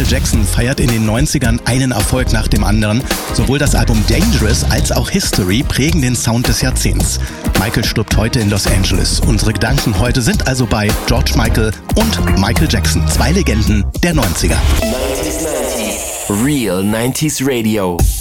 Michael Jackson feiert in den 90ern einen Erfolg nach dem anderen. Sowohl das Album Dangerous als auch History prägen den Sound des Jahrzehnts. Michael stirbt heute in Los Angeles. Unsere Gedanken heute sind also bei George Michael und Michael Jackson, zwei Legenden der 90er. Real 90s Radio.